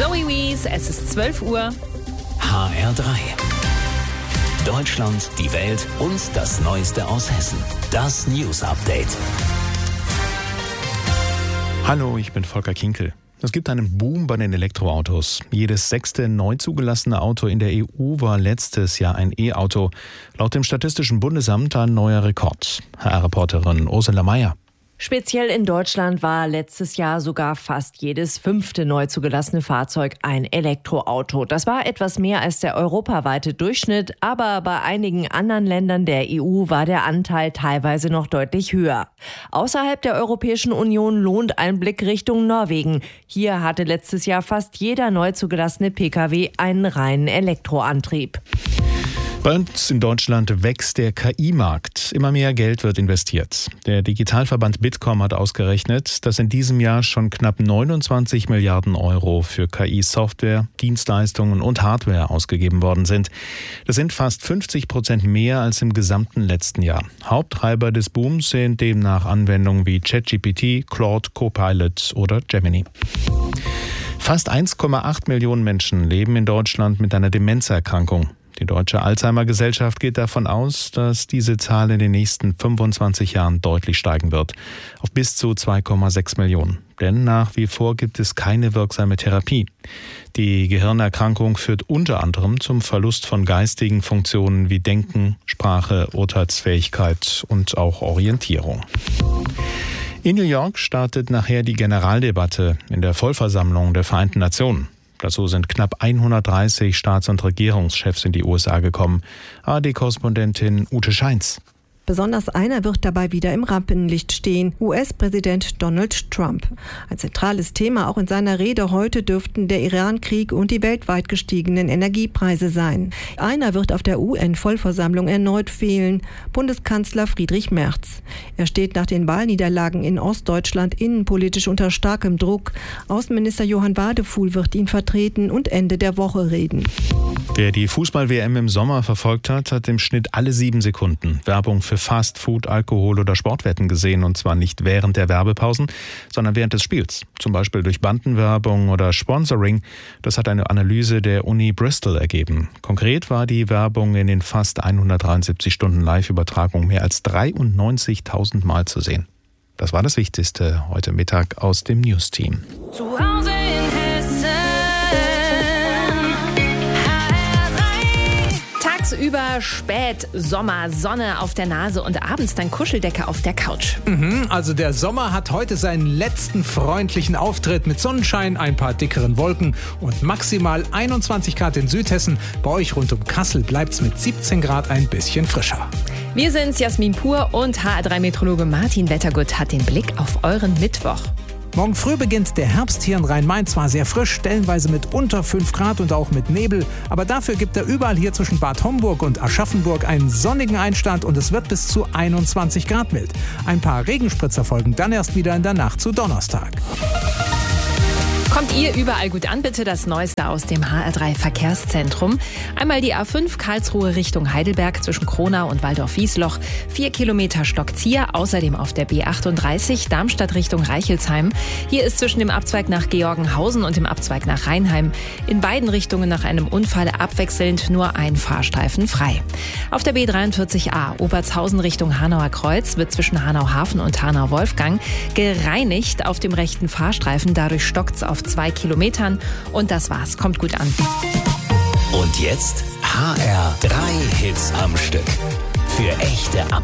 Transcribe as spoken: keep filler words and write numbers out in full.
Zoe Wees, es ist zwölf Uhr. H R drei. Deutschland, die Welt und das Neueste aus Hessen. Das News Update. Hallo, ich bin Volker Kinkel. Es gibt einen Boom bei den Elektroautos. Jedes sechste neu zugelassene Auto in der E U war letztes Jahr ein E-Auto. Laut dem Statistischen Bundesamt ein neuer Rekord. H R-Reporterin Ursula Meier. Speziell in Deutschland war letztes Jahr sogar fast jedes fünfte neu zugelassene Fahrzeug ein Elektroauto. Das war etwas mehr als der europaweite Durchschnitt, aber bei einigen anderen Ländern der E U war der Anteil teilweise noch deutlich höher. Außerhalb der Europäischen Union lohnt ein Blick Richtung Norwegen. Hier hatte letztes Jahr fast jeder neu zugelassene Pkw einen reinen Elektroantrieb. Bei uns in Deutschland wächst der K I-Markt. Immer mehr Geld wird investiert. Der Digitalverband Bitkom hat ausgerechnet, dass in diesem Jahr schon knapp neunundzwanzig Milliarden Euro für K I-Software, Dienstleistungen und Hardware ausgegeben worden sind. Das sind fast fünfzig Prozent mehr als im gesamten letzten Jahr. Haupttreiber des Booms sind demnach Anwendungen wie ChatGPT, Claude, Copilot oder Gemini. Fast eins Komma acht Millionen Menschen leben in Deutschland mit einer Demenzerkrankung. Die Deutsche Alzheimer-Gesellschaft geht davon aus, dass diese Zahl in den nächsten fünfundzwanzig Jahren deutlich steigen wird, auf bis zu zwei Komma sechs Millionen. Denn nach wie vor gibt es keine wirksame Therapie. Die Gehirnerkrankung führt unter anderem zum Verlust von geistigen Funktionen wie Denken, Sprache, Urteilsfähigkeit und auch Orientierung. In New York startet nachher die Generaldebatte in der Vollversammlung der Vereinten Nationen. Dazu sind knapp hundertdreißig Staats- und Regierungschefs in die U S A gekommen. A R D-Korrespondentin Ute Scheins. Besonders einer wird dabei wieder im Rampenlicht stehen, U S-Präsident Donald Trump. Ein zentrales Thema auch in seiner Rede heute dürften der Iran-Krieg und die weltweit gestiegenen Energiepreise sein. Einer wird auf der U N-Vollversammlung erneut fehlen, Bundeskanzler Friedrich Merz. Er steht nach den Wahlniederlagen in Ostdeutschland innenpolitisch unter starkem Druck. Außenminister Johann Wadefuhl wird ihn vertreten und Ende der Woche reden. Wer die Fußball-W M im Sommer verfolgt hat, hat im Schnitt alle sieben Sekunden Werbung für Fast Food, Alkohol oder Sportwetten gesehen. Und zwar nicht während der Werbepausen, sondern während des Spiels. Zum Beispiel durch Bandenwerbung oder Sponsoring. Das hat eine Analyse der Uni Bristol ergeben. Konkret war die Werbung in den fast hundertdreiundsiebzig Stunden Live-Übertragung mehr als dreiundneunzigtausend Mal zu sehen. Das war das Wichtigste heute Mittag aus dem News-Team. Zu Hause in Hessen. Tagsüber spät Sommer, Sonne auf der Nase und abends dann Kuscheldecke auf der Couch. Mhm, also der Sommer hat heute seinen letzten freundlichen Auftritt mit Sonnenschein, ein paar dickeren Wolken und maximal einundzwanzig Grad in Südhessen. Bei euch rund um Kassel bleibt es mit siebzehn Grad ein bisschen frischer. Wir sind's, Jasmin Pur, und H R drei Meteorologe Martin Wettergut hat den Blick auf euren Mittwoch. Morgen früh beginnt der Herbst hier in Rhein-Main, zwar sehr frisch, stellenweise mit unter fünf Grad und auch mit Nebel, aber dafür gibt er überall hier zwischen Bad Homburg und Aschaffenburg einen sonnigen Einstand und es wird bis zu einundzwanzig Grad mild. Ein paar Regenspritzer folgen dann erst wieder in der Nacht zu Donnerstag. Kommt ihr überall gut an, bitte das Neueste aus dem H R drei Verkehrszentrum. Einmal die A fünf Karlsruhe Richtung Heidelberg zwischen Kronau und Waldorf-Wiesloch. Vier Kilometer Stockzier, außerdem auf der B achtunddreißig Darmstadt Richtung Reichelsheim. Hier ist zwischen dem Abzweig nach Georgenhausen und dem Abzweig nach Rheinheim in beiden Richtungen nach einem Unfall abwechselnd nur ein Fahrstreifen frei. Auf der B dreiundvierzig A Obertshausen Richtung Hanauer Kreuz wird zwischen Hanau-Hafen und Hanau-Wolfgang gereinigt auf dem rechten Fahrstreifen. Dadurch stockt's auf zwei Kilometern. Und das war's. Kommt gut an. Und jetzt H R drei Hits am Stück. Für echte